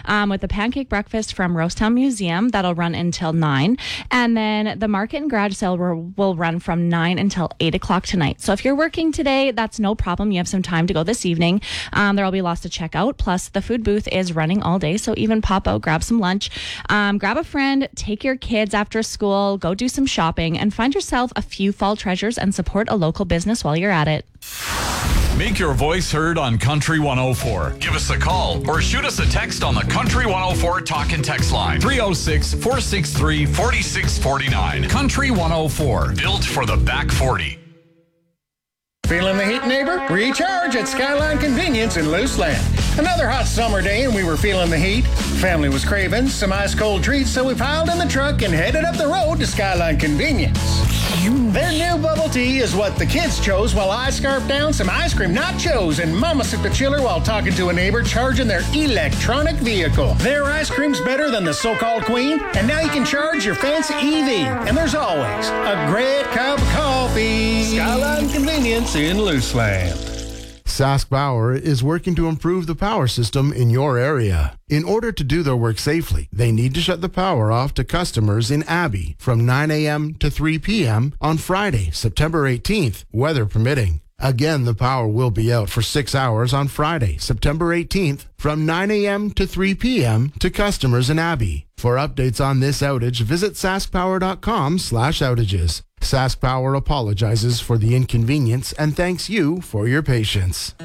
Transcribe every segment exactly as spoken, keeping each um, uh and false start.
um, with the pancake breakfast from Rosetown Museum. That'll run until nine. And then the market and garage sale will, will run from nine until eight o'clock tonight. So if you're working today, that's no problem. You have some time to go this evening. Um, there will be lots to check out. Plus, the food booth is running all day. So even pop out, grab some lunch, um, grab a friend, take your kids after school, go do some shopping, and find yourself a few fall treasures and support a local business while you're at it. Make your voice heard on Country one oh four. Give us a call or shoot us a text on the Country one oh four talk and text line. three oh six, four six three, four six four nine. Country one oh four. Built for the back forty. Feeling the heat, neighbor? Recharge at Skyline Convenience in Luceland. Another hot summer day and we were feeling the heat. Family was craving some ice cold treats, so we piled in the truck and headed up the road to Skyline Convenience. Their new bubble tea is what the kids chose while I scarfed down some ice cream nachos and Mama sipped a chiller while talking to a neighbor charging their electronic vehicle. Their ice cream's better than the so-called queen, and now you can charge your fancy E V. And there's always a great cup of coffee. Skyline Convenience in Luceland. Sask Power is working to improve the power system in your area. In order to do their work safely, they need to shut the power off to customers in Abbey from nine a.m. to three p.m. on Friday, September eighteenth, weather permitting. Again, the power will be out for six hours on Friday, September eighteenth, from nine a.m. to three p.m. to customers in Abbey. For updates on this outage, visit saskpower.com slash outages. Sask Power apologizes for the inconvenience and thanks you for your patience.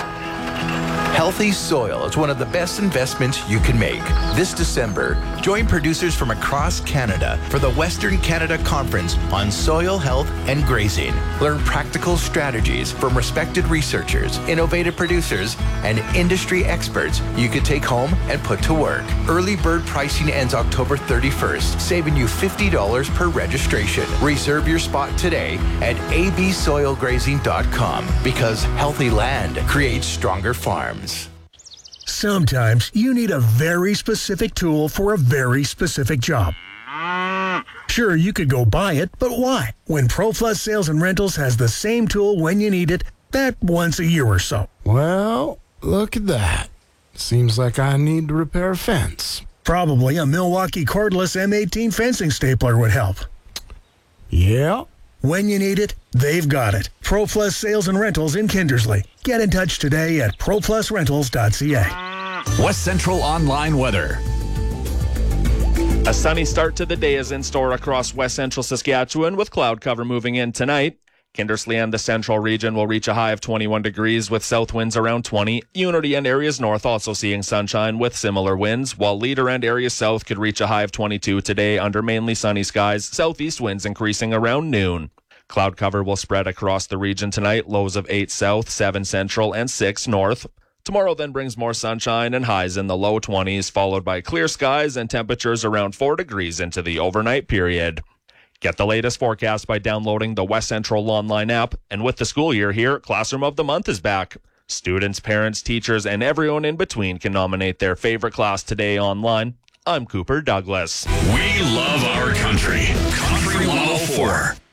Healthy soil is one of the best investments you can make. This December, join producers from across Canada for the Western Canada Conference on Soil Health and Grazing. Learn practical strategies from respected researchers, innovative producers, and industry experts you could take home and put to work. Early bird pricing ends October thirty-first, saving you fifty dollars per registration. Reserve your spot today at a b soil grazing dot com because healthy land creates stronger farms. Sometimes you need a very specific tool for a very specific job. Sure, you could go buy it, but why? When ProPlus Sales and Rentals has the same tool when you need it, that once a year or so. Well, look at that. Seems like I need to repair a fence. Probably a Milwaukee cordless M eighteen fencing stapler would help. Yeah. When you need it, they've got it. ProPlus Sales and Rentals in Kindersley. Get in touch today at pro plus rentals dot c a. West Central Online Weather. A sunny start to the day is in store across West Central Saskatchewan with cloud cover moving in tonight. Kindersley and the central region will reach a high of twenty-one degrees with south winds around twenty. Unity and areas north also seeing sunshine with similar winds, while Leader and areas south could reach a high of twenty-two today under mainly sunny skies, southeast winds increasing around noon. Cloud cover will spread across the region tonight, lows of eight south, seven central, and six north. Tomorrow then brings more sunshine and highs in the low twenties, followed by clear skies and temperatures around four degrees into the overnight period. Get the latest forecast by downloading the West Central Online app, and with the school year here, Classroom of the Month is back. Students, parents, teachers, and everyone in between can nominate their favorite class today online. I'm Cooper Douglas. We love our country. Country one oh four.